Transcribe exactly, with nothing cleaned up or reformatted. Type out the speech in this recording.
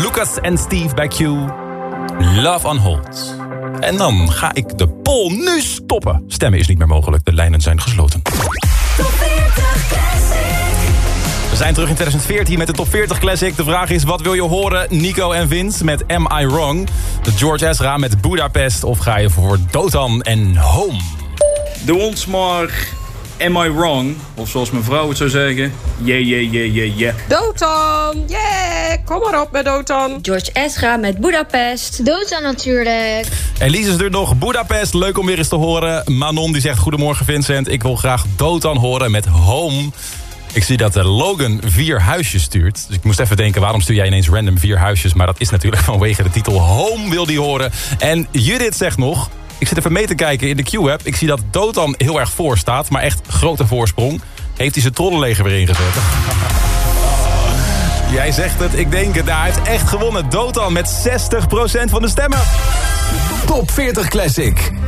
Lucas en Steve bij Q. Love on Hold. En dan ga ik de poll nu stoppen. Stemmen is niet meer mogelijk, de lijnen zijn gesloten. Top veertig Classic. We zijn terug in twintig veertien met de Top veertig Classic. De vraag is, wat wil je horen? Nico en Vince met Am I Wrong? De George Ezra met Budapest. Of ga je voor Dotan en Home? Doe ons maar Am I Wrong? Of zoals mijn vrouw het zou zeggen, yeah, yeah, yeah, yeah, yeah. Dotan, yeah, kom maar op met Dotan. George Ezra met Budapest. Dotan natuurlijk. Elise is er nog, Budapest, leuk om weer eens te horen. Manon die zegt, goedemorgen Vincent, ik wil graag Dotan horen met Home. Ik zie dat Logan vier huisjes stuurt. Dus ik moest even denken, waarom stuur jij ineens random vier huisjes? Maar dat is natuurlijk vanwege de titel Home wil die horen. En Judith zegt nog, ik zit even mee te kijken in de Q-app. Ik zie dat Dotan heel erg voor staat, maar echt grote voorsprong. Heeft hij zijn trollenleger weer ingezet? Jij zegt het, ik denk het. Daar heeft echt gewonnen. Dotan met zestig procent van de stemmen. Top veertig Classic.